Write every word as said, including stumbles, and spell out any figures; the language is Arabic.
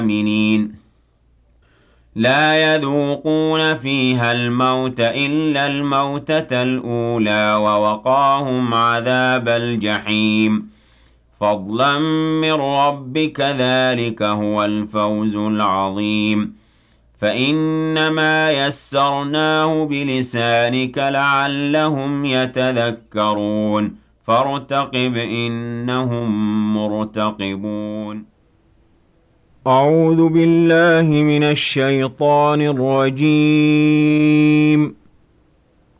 آمنين لا يذوقون فيها الموت إلا الموتة الأولى ووقاهم عذاب الجحيم فضلا من ربك ذلك هو الفوز العظيم فإنما يسرناه بلسانك لعلهم يتذكرون فارتقب إنهم مرتقبون أعوذ بالله من الشيطان الرجيم